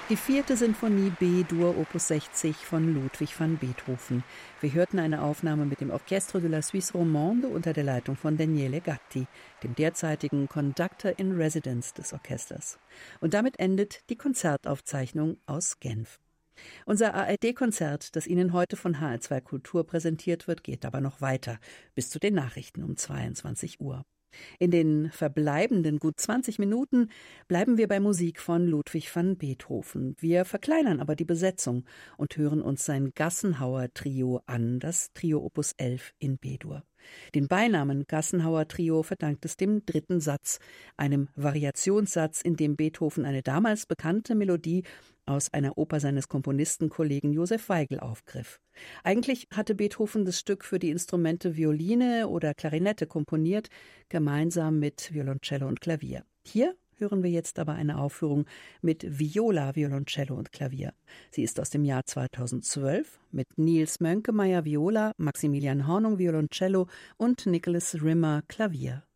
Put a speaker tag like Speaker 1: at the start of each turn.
Speaker 1: Die 4. Sinfonie B-Dur Opus 60 von Ludwig van Beethoven. Wir hörten eine Aufnahme mit dem Orchestre de la Suisse Romande unter der Leitung von Daniele Gatti, dem derzeitigen Conductor in Residence des Orchesters. Und damit endet die Konzertaufzeichnung aus Genf. Unser ARD-Konzert, das Ihnen heute von HR2 Kultur präsentiert wird, geht aber noch weiter, bis zu den Nachrichten um 22 Uhr. In den verbleibenden gut 20 Minuten bleiben wir bei Musik von Ludwig van Beethoven. Wir verkleinern aber die Besetzung und hören uns sein Gassenhauer-Trio an, das Trio Opus 11 in B-Dur. Den Beinamen Gassenhauer-Trio verdankt es dem 3. Satz, einem Variationssatz, in dem Beethoven eine damals bekannte Melodie aus einer Oper seines Komponistenkollegen Josef Weigl aufgriff. Eigentlich hatte Beethoven das Stück für die Instrumente Violine oder Klarinette komponiert, gemeinsam mit Violoncello und Klavier. Hier hören wir jetzt aber eine Aufführung mit Viola, Violoncello und Klavier. Sie ist aus dem Jahr 2012 mit Nils Mönkemeyer Viola, Maximilian Hornung Violoncello und Nicholas Rimmer Klavier.